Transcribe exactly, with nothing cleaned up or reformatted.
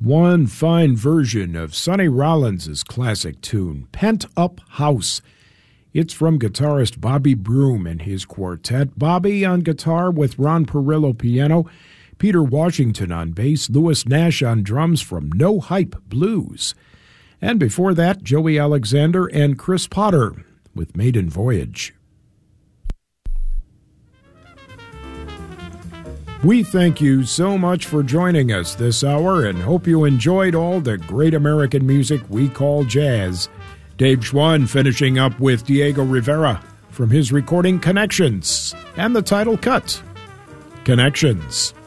One fine version of Sonny Rollins' classic tune, Pent Up House. It's from guitarist Bobby Broom and his quartet. Bobby on guitar with Ron Perillo piano, Peter Washington on bass, Louis Nash on drums from No Hype Blues. And before that, Joey Alexander and Chris Potter with Maiden Voyage. We thank you so much for joining us this hour and hope you enjoyed all the great American music we call jazz. Dave Schwann finishing up with Diego Rivera from his recording Connections and the title cut, Connections.